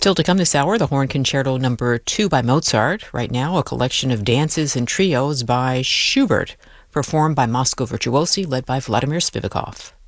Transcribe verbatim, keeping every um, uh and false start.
Still to come this hour, the Horn Concerto number two by Mozart. Right now, a collection of dances and trios by Schubert, performed by Moscow Virtuosi, led by Vladimir Spivakov.